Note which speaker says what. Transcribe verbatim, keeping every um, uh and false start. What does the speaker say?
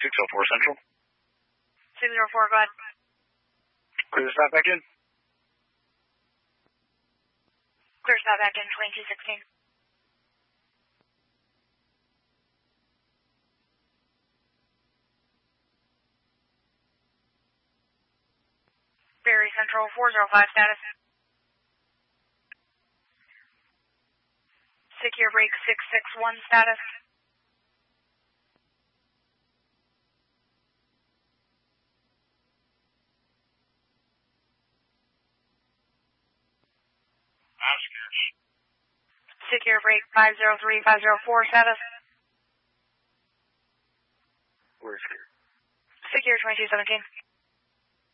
Speaker 1: six oh four Central.
Speaker 2: six oh four, go ahead.
Speaker 1: Clear the stop back in.
Speaker 2: Clear stop back in, twenty-two sixteen. Berry Central, four oh five status. Secure break six six one status.
Speaker 1: Oscars.
Speaker 2: Secure break five oh three five oh four status.
Speaker 1: Where's here?
Speaker 2: Secure twenty-two seventeen.